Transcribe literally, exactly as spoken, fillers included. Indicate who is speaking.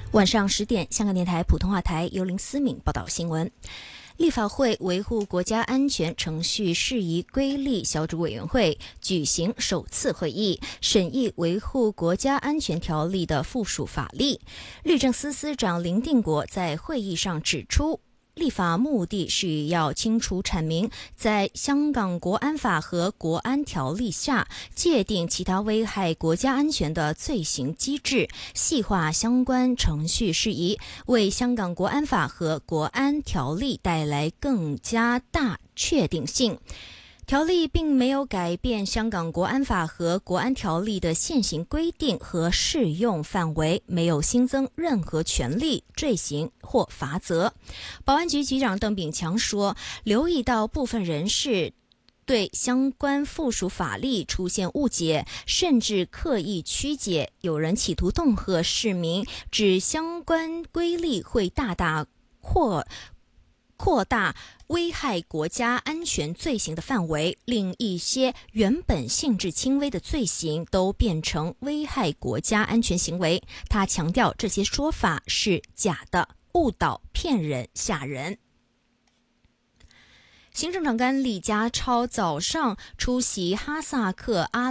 Speaker 1: 晚上十点，香港电台普通话台由林思敏报道新闻。立法会维护国家安全程序事宜规例小组委员会举行首次会议，审议维护国家安全条例的附属法例。律政司司长林定国在会议上指出，立法目的是要清楚阐明，在香港国安法和国安条例下界定其他危害国家安全的罪行机制，细化相关程序事宜，为香港国安法和国安条例带来更加大确定性。条例并没有改变香港国安法和国安条例的现行规定和适用范围，没有新增任何权利、罪行或罚则。保安局局长邓炳强说，留意到部分人士对相关附属法例出现误解，甚至刻意曲解，有人企图恫吓市民，指相关规例会大大扩扩大危害国家安全罪行的范围，令一些原本性质轻微的罪行都变成危害国家安全行为。他强调，这些说法是假的，误导、骗人、吓人。行政长官李家超早上出席哈萨克阿